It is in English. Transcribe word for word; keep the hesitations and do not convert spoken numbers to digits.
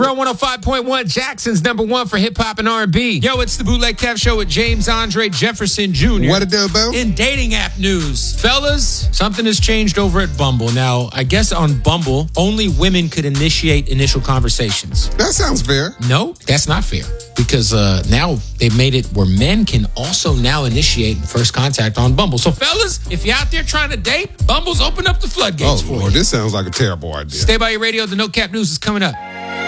Real one oh five point one, Jackson's number one for hip hop and R and B. Yo, it's the Bootleg Kev Show with James Andre Jefferson Junior What it do, boo? In dating app news, fellas, something has changed over at Bumble. Now, I guess on Bumble, only women could initiate initial conversations. That sounds fair. No, that's not fair. Because uh, now they've made it where men can also now initiate first contact on Bumble. So, fellas, if you're out there trying to date, Bumble's opened up the floodgates oh, for Lord, you. This sounds like a terrible idea. Stay by your radio. The No Cap News is coming up.